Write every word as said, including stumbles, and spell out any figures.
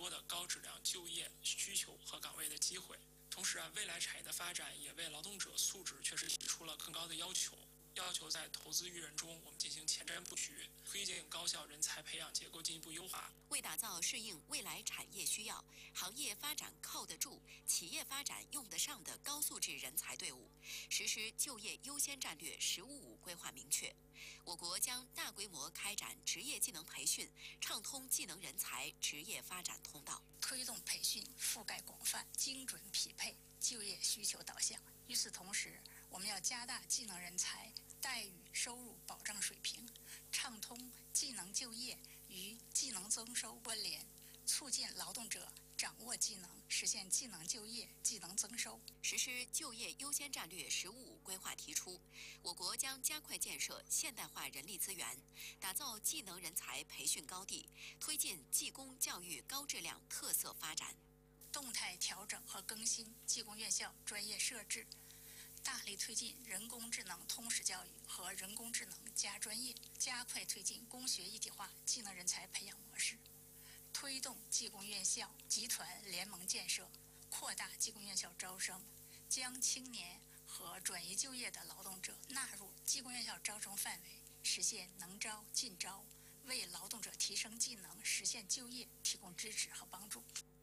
多的高质量就业需求和岗位的机会。同时啊，未来产业的发展也为劳动者素质确实提出了更高的要求。要求在投资育人中，我们进行前瞻布局，推进高校人才培养结构进一步优化。 为打造适应未来产业需要、行业发展靠得住、企业发展用得上的高素质人才队伍，实施就业优先战略“十五五”规划明确，我国将大规模开展职业技能培训，畅通技能人才职业发展通道， 推动培训覆盖广泛、精准匹配、就业需求导向。与此同时，我们要加大技能人才待遇、收入保障水平，畅通技能就业与技能增收关联，促进劳动者掌握技能，实现技能就业、技能增收。 实施就业优先战略“十五五”规划提出，我国将加快建设现代化人力资源，打造技能人才培训高地，推进技工教育高质量特色发展， 动态调整和更新技工院校专业设置，大力推进人工智能通识教育和人工智能加专业，加快推进工学一体化技能人才培养模式，推动技工院校集团联盟建设，扩大技工院校招生，将青年和转移就业的劳动者纳入技工院校招生范围，实现能招尽招，为劳动者提升技能、实现就业提供支持和帮助。